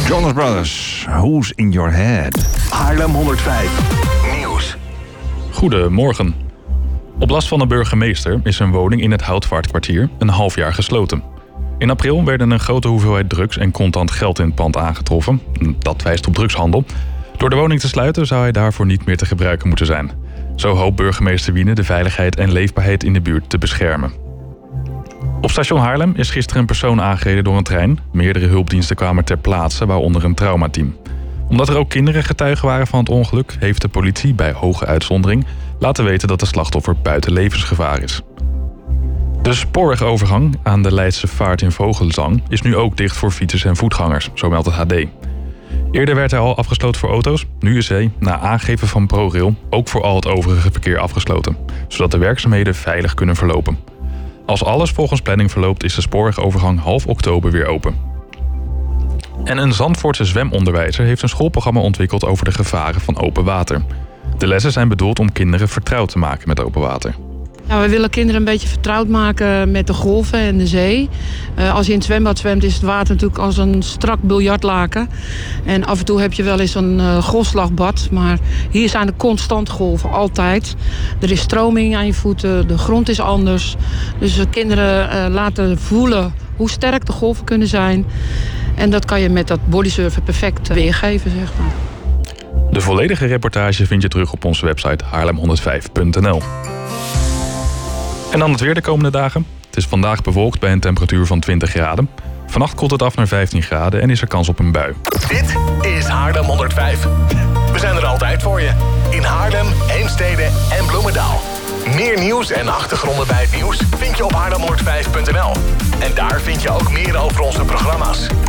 Jonas Brothers, Who's in Your Head? Haarlem 105 Nieuws. Goedemorgen. Op last van de burgemeester is een woning in het Houtvaartkwartier een half jaar gesloten. In april werden een grote hoeveelheid drugs en contant geld in het pand aangetroffen. Dat wijst op drugshandel. Door de woning te sluiten zou hij daarvoor niet meer te gebruiken moeten zijn. Zo hoopt burgemeester Wiene de veiligheid en leefbaarheid in de buurt te beschermen. Op station Haarlem is gisteren een persoon aangereden door een trein. Meerdere hulpdiensten kwamen ter plaatse, waaronder een traumateam. Omdat er ook kinderen getuigen waren van het ongeluk, heeft de politie bij hoge uitzondering laten weten dat de slachtoffer buiten levensgevaar is. De spoorwegovergang aan de Leidse Vaart in Vogelzang is nu ook dicht voor fietsers en voetgangers, zo meldt het HD. Eerder werd hij al afgesloten voor auto's. Nu is hij, na aangeven van ProRail, ook voor al het overige verkeer afgesloten, zodat de werkzaamheden veilig kunnen verlopen. Als alles volgens planning verloopt, is de spoorwegovergang half oktober weer open. En een Zandvoortse zwemonderwijzer heeft een schoolprogramma ontwikkeld over de gevaren van open water. De lessen zijn bedoeld om kinderen vertrouwd te maken met open water. Nou, we willen kinderen een beetje vertrouwd maken met de golven en de zee. Als je in het zwembad zwemt is het water natuurlijk als een strak biljartlaken. En af en toe heb je wel eens een golfslagbad. Maar hier zijn er constant golven, altijd. Er is stroming aan je voeten, de grond is anders. Dus kinderen laten voelen hoe sterk de golven kunnen zijn. En dat kan je met dat bodysurfen perfect weergeven, zeg maar. De volledige reportage vind je terug op onze website haarlem105.nl. En dan het weer de komende dagen. Het is vandaag bewolkt bij een temperatuur van 20 graden. Vannacht koelt het af naar 15 graden en is er kans op een bui. Dit is Haarlem 105. We zijn er altijd voor je. In Haarlem, Heemstede en Bloemendaal. Meer nieuws en achtergronden bij het nieuws vind je op haarlem105.nl. En daar vind je ook meer over onze programma's.